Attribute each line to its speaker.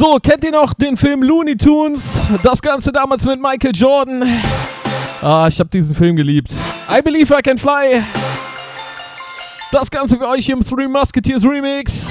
Speaker 1: So, kennt ihr noch den Film Looney Tunes? Das Ganze damals mit Michael Jordan. Ah, ich habe diesen Film geliebt. I Believe I Can Fly. Das Ganze für euch hier im Three Musketeers Remix.